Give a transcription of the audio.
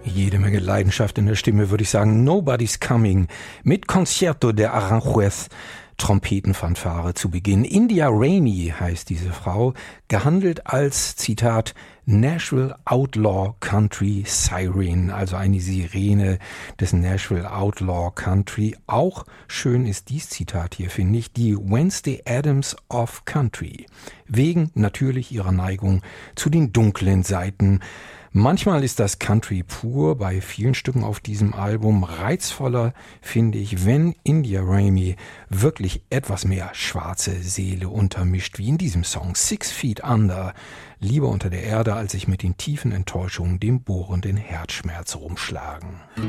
Jede Menge Leidenschaft in der Stimme, würde ich sagen. Nobody's Coming mit Concierto de Aranjuez, Trompetenfanfare zu Beginn. India Rainey heißt diese Frau, gehandelt als, Zitat, Nashville Outlaw Country Siren, also eine Sirene des Nashville Outlaw Country. Auch schön ist dies Zitat hier, finde ich, die Wednesday Addams of Country. Wegen natürlich ihrer Neigung zu den dunklen Seiten. Manchmal ist das Country pur, bei vielen Stücken auf diesem Album. Reizvoller finde ich, wenn India Rainey wirklich etwas mehr schwarze Seele untermischt, wie in diesem Song 6 Feet Under. Lieber unter der Erde, als sich mit den tiefen Enttäuschungen, dem bohrenden Herzschmerz rumschlagen.